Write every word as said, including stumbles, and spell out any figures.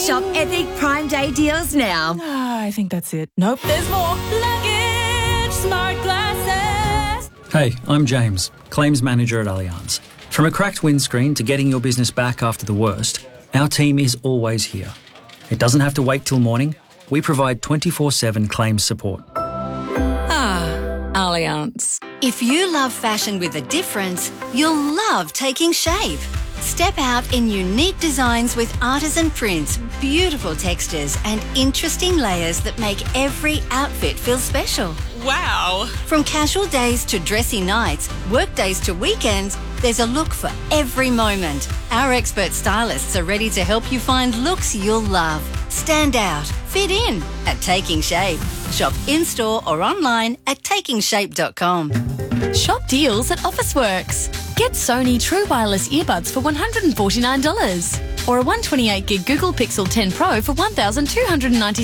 Shop Ethic Prime Day deals now. Ah, I think that's it. Nope, there's more. Luggage Smart Glasses. Hey, I'm James, Claims Manager at Allianz. From a cracked windscreen to getting your business back after the worst, our team is always here. It doesn't have to wait till morning. We provide twenty-four seven claims support. Ah, Allianz. If you love fashion with a difference, you'll love Taking Shape. Step out in unique designs with artisan prints, beautiful textures and interesting layers that make every outfit feel special. Wow. From casual days to dressy nights, work days to weekends, there's a look for every moment. Our expert stylists are ready to help you find looks you'll love. Stand out, fit in at Taking Shape. Shop in-store or online at taking shape dot com. Shop deals at Officeworks. Get Sony True Wireless earbuds for one hundred forty-nine dollars or a one hundred twenty-eight gig Google Pixel ten Pro for one thousand two hundred ninety dollars.